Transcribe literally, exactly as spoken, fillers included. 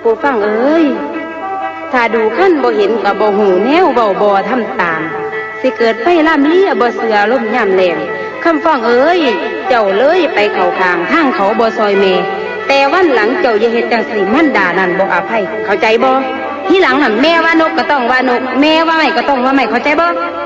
ผู้ฟังเอ้ยถ้าดูขั้นบ่เห็นกับบ่หูแนวเบาบ่ทำตามสิเกิดไฟล่ำเลี้ยบ่เสือล่มย่ำแรงคำฟังเอ้ยเจ้าเลยไปเข้าข้างทางเขาบ่ซอยเมแต่วันหลังเจ้าอย่าเฮ็ดจังสิมันด่านั่นบ่อภัยเข้าใจบ่ทีหลังนั่นแม่ว่านกก็ต้องว่านกแม่ว่าไม่ก็ต้องว่าไม่เข้าใจบ่